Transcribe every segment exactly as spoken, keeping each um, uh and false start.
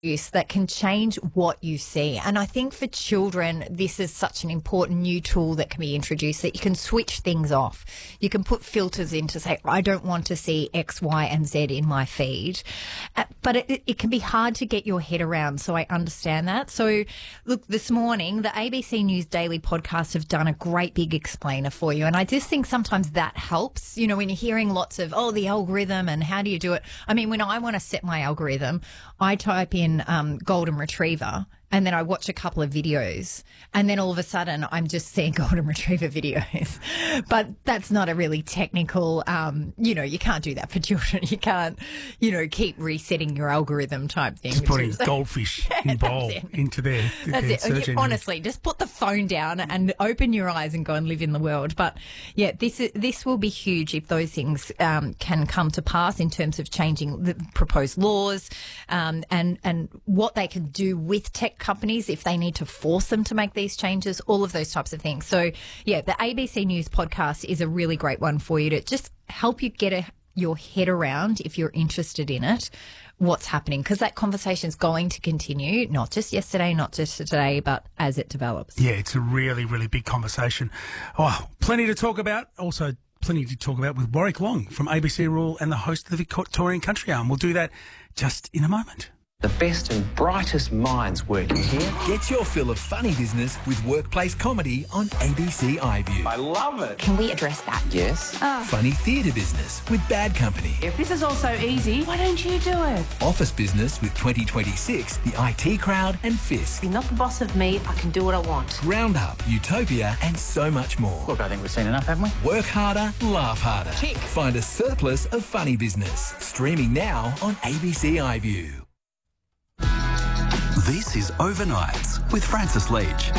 use that can change what you see. And I think for children, this is such an important new tool that can be introduced, that you can switch things off. You can put filters in to say, I don't want to see X, Y, and Z in my feed. Uh, but it, it can be hard to get your head around, so I understand that. So, look, this morning, the A B C News Daily podcast have done a great big explainer for you. And I just think sometimes that helps, you know, when you're hearing lots of, oh, the algorithm and how do you do it? I mean, when I want to set my algorithm, I type in Um, golden retriever, and then I watch a couple of videos, and then all of a sudden I'm just seeing golden retriever videos. But that's not a really technical, um, you know, you can't do that for children. You can't, you know, keep resetting your algorithm type thing. Just putting goldfish in bowl into their, that's their it. search engine. Honestly, just put the phone down and open your eyes and go and live in the world. But yeah, this is, this will be huge if those things um, can come to pass in terms of changing the proposed laws um, and and what they can do with tech companies if they need to force them to make these changes, all of those types of things. So, yeah, the A B C News podcast is a really great one for you to just help you get a, your head around, if you're interested in it, what's happening, because that conversation is going to continue, not just yesterday, not just today, but as it develops. Yeah, it's a really, really big conversation. Oh, plenty to talk about. Also, plenty to talk about with Warwick Long from A B C Rural and the host of the Victorian Country Hour. We'll do that just in a moment. The best and brightest minds working here. Get your fill of funny business with workplace comedy on A B C iView. I love it. Can we address that? Yes. Oh. Funny theatre business with Bad Company. If this is all so easy, why don't you do it? Office business with twenty twenty-six, the I T Crowd and Fisk. You're not the boss of me. I can do what I want. Roundup, Utopia and so much more. Look, I think we've seen enough, haven't we? Work harder, laugh harder. Tick. Find a surplus of funny business. Streaming now on A B C iView. This is Overnights with Francis Leach.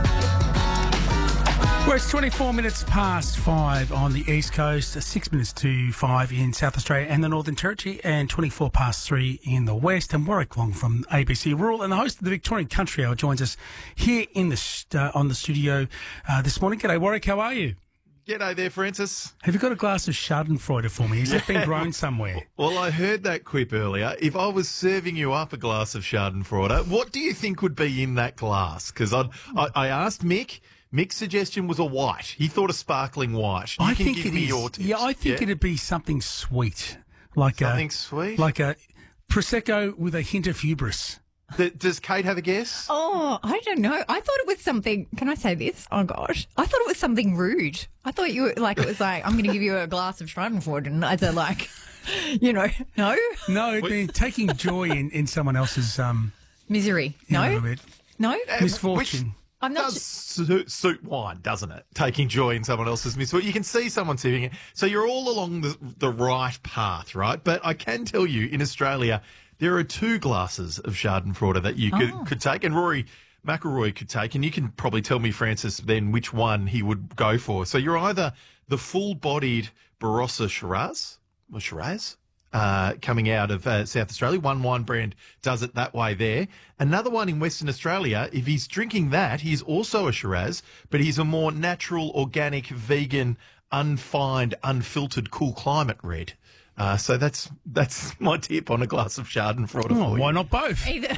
Well, it's twenty-four minutes past five on the East Coast, six minutes to five in South Australia and the Northern Territory, and twenty-four past three in the West. And Warwick Long from A B C Rural and the host of the Victorian Country Hour joins us here in the st- uh, on the studio uh, this morning. G'day, Warwick. How are you? G'day there, Francis. Have you got a glass of Schadenfreude for me? Has it been grown somewhere? Well, I heard that quip earlier. If I was serving you up a glass of Schadenfreude, what do you think would be in that glass? Because I, I asked Mick. Mick's suggestion was a white. He thought a sparkling white. You I can think give it me is. your tips. Yeah, I think yeah? it'd be something sweet, like something a, sweet, like a prosecco with a hint of hubris. The, does Kate have a guess? Oh, I don't know. I thought it was something. Can I say this? Oh, gosh. I thought it was something rude. I thought you were like, it was like, I'm going to give you a glass of Schadenfreude. And I said, like, you know, no? No, it'd be taking joy in, in someone else's um, misery. in a No? little bit. No? Uh, Misfortune. Which I'm not. does Ju- suit, suit wine, doesn't it? Taking joy in someone else's misfortune. You can see someone sipping it. So you're all along the, the right path, right? But I can tell you, in Australia, there are two glasses of Schadenfreude that you could, Oh. could take, and Rory McIlroy could take, and you can probably tell me, Francis, then which one he would go for. So you're either the full-bodied Barossa Shiraz, or Shiraz, uh, coming out of uh, South Australia. One wine brand does it that way there. Another one in Western Australia, if he's drinking that, he's also a Shiraz, but he's a more natural, organic, vegan, unfined, unfiltered, cool climate red. Uh, so that's that's my tip on a glass of Schadenfreude. Oh, for why you. not both? Either.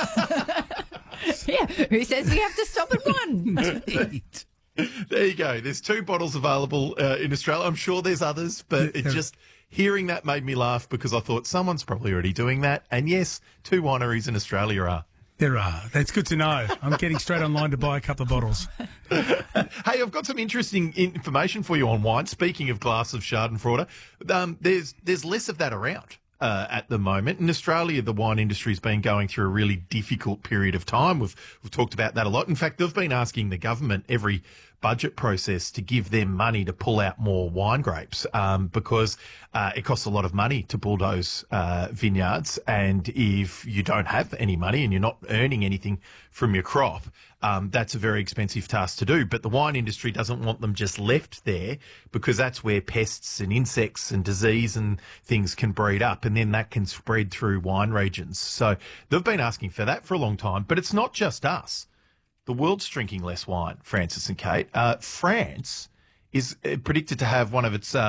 Yeah. Who says we have to stop at one? There you go. There's two bottles available uh, in Australia. I'm sure there's others, but it just hearing that made me laugh because I thought someone's probably already doing that. And yes, two wineries in Australia are. There are. That's good to know. I'm getting straight online to buy a couple of bottles. Hey, I've got some interesting information for you on wine. Speaking of glass of Schadenfreude, um, there's there's less of that around uh, at the moment. In Australia, the wine industry's been going through a really difficult period of time. We've we've talked about that a lot. In fact, they've been asking the government every budget process to give them money to pull out more wine grapes um, because uh, it costs a lot of money to bulldoze uh, vineyards. And if you don't have any money and you're not earning anything from your crop, um, that's a very expensive task to do. But the wine industry doesn't want them just left there because that's where pests and insects and disease and things can breed up, and then that can spread through wine regions. So they've been asking for that for a long time. But it's not just us. The world's drinking less wine, Francis and Kate. Uh, France is uh, predicted to have one of its uh,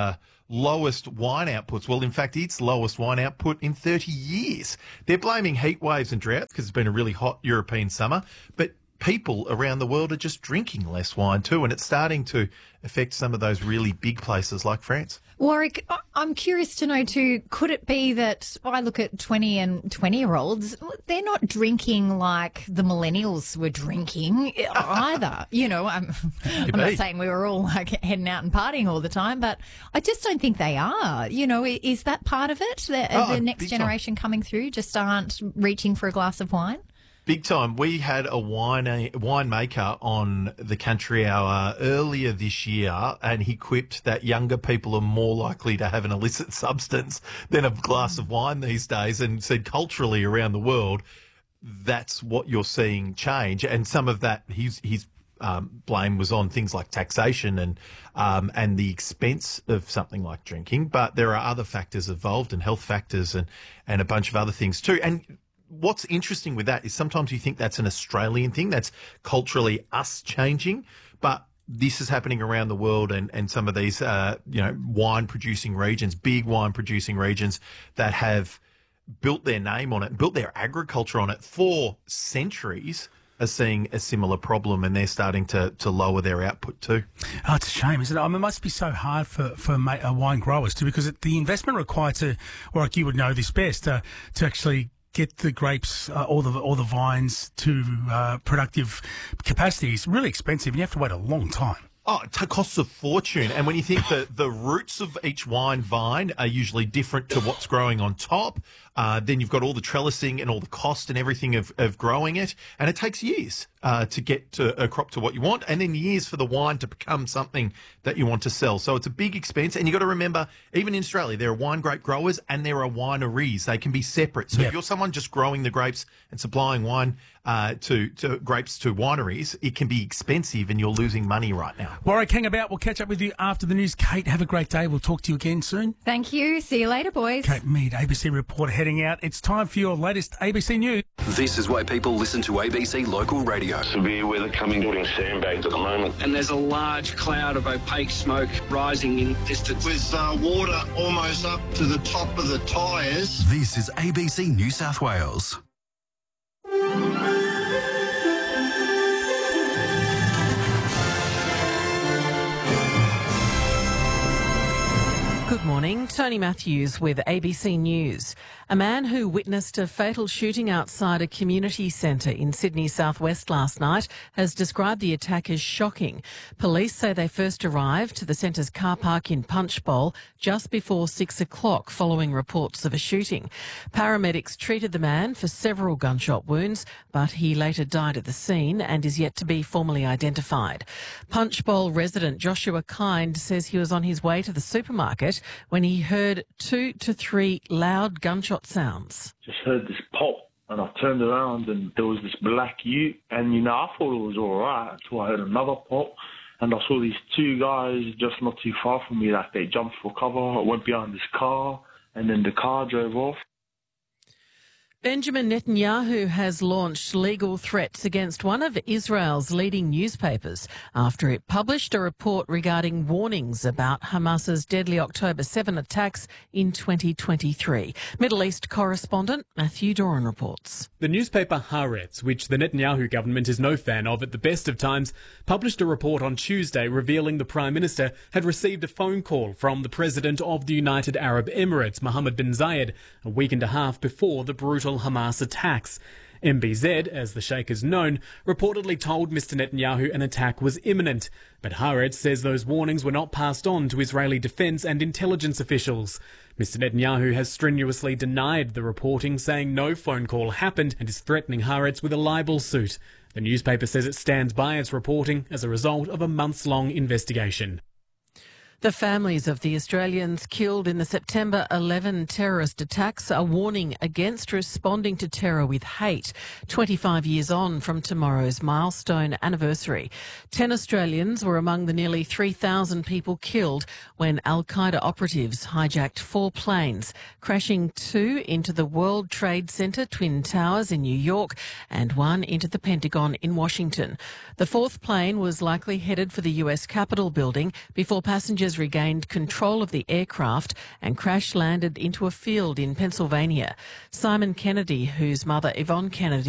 lowest wine outputs. Well, in fact, its lowest wine output in thirty years. They're blaming heat waves and droughts because it's been a really hot European summer, but people around the world are just drinking less wine too, and it's starting to affect some of those really big places like France. Warwick, I- I'm curious to know too, could it be that I look at twenty and twenty-year-olds, they're not drinking like the millennials were drinking either. You know, I'm, I'm not saying we were all like heading out and partying all the time, but I just don't think they are. You know, i- is that part of it? The, Oh, the next big time. generation coming through just aren't reaching for a glass of wine? Big time. We had a wine a winemaker on the Country Hour earlier this year, and he quipped that younger people are more likely to have an illicit substance than a glass of wine these days, and said culturally around the world, that's what you're seeing change. And some of that, his his um, blame was on things like taxation and um, and the expense of something like drinking. But there are other factors involved, and health factors, and and a bunch of other things too. And what's interesting with that is sometimes you think that's an Australian thing, that's culturally us changing, but this is happening around the world, and, and some of these, uh, you know, wine producing regions, big wine producing regions that have built their name on it, built their agriculture on it for centuries, are seeing a similar problem, and they're starting to, to lower their output too. Oh, it's a shame, isn't it? I mean, it must be so hard for, for ma- uh, wine growers too, because it, the investment required to, or like you would know this best, uh, to actually get the grapes, uh, all the all the vines to uh, productive capacity is really expensive, and you have to wait a long time. Oh, it costs a fortune. And when you think that the roots of each wine vine are usually different to what's growing on top, uh, then you've got all the trellising and all the cost and everything of, of growing it. And it takes years uh, to get to a crop to what you want, and then years for the wine to become something that you want to sell. So it's a big expense. And you've got to remember, even in Australia, there are wine grape growers and there are wineries. They can be separate. So Yep. if you're someone just growing the grapes and supplying wine uh, to, to grapes to wineries, it can be expensive and you're losing money right now. Warwick, hang about. We'll catch up with you after the news. Kate, have a great day. We'll talk to you again soon. Thank you. See you later, boys. Kate Mead, A B C reporter, heading out. It's time for your latest A B C News. This is why people listen to A B C Local Radio. Severe weather coming, building sandbags at the moment. And there's a large cloud of opaque smoke rising in distance. With uh, water almost up to the top of the tyres. This is A B C New South Wales. Good morning, Tony Matthews with A B C News. A man who witnessed a fatal shooting outside a community centre in Sydney's southwest last night has described the attack as shocking. Police say they first arrived to the centre's car park in Punchbowl just before six o'clock following reports of a shooting. Paramedics treated the man for several gunshot wounds, but he later died at the scene and is yet to be formally identified. Punchbowl resident Joshua Kind says he was on his way to the supermarket when he heard two to three loud gunshot sounds. Just heard this pop and I turned around and there was this black ute, and you know, I thought it was all right until I heard another pop and I saw these two guys just not too far from me. Like, they jumped for cover. I went behind this car and then the car drove off. Benjamin Netanyahu has launched legal threats against one of Israel's leading newspapers after it published a report regarding warnings about Hamas's deadly October seventh attacks in twenty twenty-three. Middle East correspondent Matthew Doran reports. The newspaper Haaretz, which the Netanyahu government is no fan of at the best of times, published a report on Tuesday revealing the Prime Minister had received a phone call from the President of the United Arab Emirates, Mohammed bin Zayed, a week and a half before the brutal Hamas attacks. M B Z, as the Sheikh is known, reportedly told Mister Netanyahu an attack was imminent, but Haaretz says those warnings were not passed on to Israeli defence and intelligence officials. Mister Netanyahu has strenuously denied the reporting, saying no phone call happened, and is threatening Haaretz with a libel suit. The newspaper says it stands by its reporting as a result of a months-long investigation. The families of the Australians killed in the September eleventh terrorist attacks are warning against responding to terror with hate, twenty-five years on from tomorrow's milestone anniversary. Ten Australians were among the nearly three thousand people killed when Al-Qaeda operatives hijacked four planes, crashing two into the World Trade Center Twin Towers in New York and one into the Pentagon in Washington. The fourth plane was likely headed for the U S Capitol building before passengers Passengers regained control of the aircraft and crash landed into a field in Pennsylvania. Simon Kennedy, whose mother Yvonne Kennedy